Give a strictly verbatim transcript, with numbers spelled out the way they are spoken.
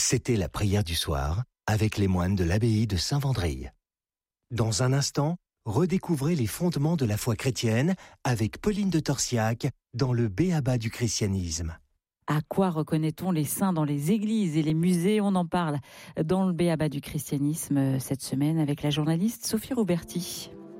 C'était la prière du soir avec les moines de l'abbaye de Saint-Vendrille. Dans un instant, redécouvrez les fondements de la foi chrétienne avec Pauline de Torsiac dans le B.A.B.A. du christianisme. À quoi reconnaît-on les saints dans les églises et les musées? On en parle dans le B A B A du christianisme cette semaine avec la journaliste Sophie Rouberti.